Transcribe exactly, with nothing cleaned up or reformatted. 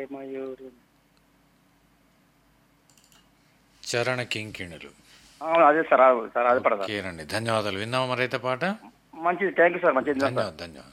మయూరి చరణ కింకిణులు. ఆ, అదే సార్ ఆ, సార్ అది పడదా ఓకేనండి, ధన్యవాదాలు. విన్నామా మరి అయితే పాట? మంచిది, థ్యాంక్ యూ సార్, మంచిది సార్. ధన్యవాదాలు ధన్యవాదాలు.